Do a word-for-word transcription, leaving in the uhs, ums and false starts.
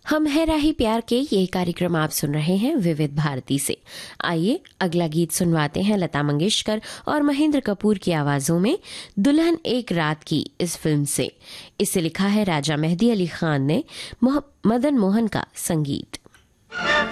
हम है राही प्यार के ये कार्यक्रम आप सुन रहे हैं विविध भारती से। आइए अगला गीत सुनवाते हैं लता मंगेशकर और महेंद्र कपूर की आवाजों में दुल्हन एक रात की इस फिल्म से। इसे लिखा है राजा मेहदी अली खान ने, मदन मोहन का संगीत।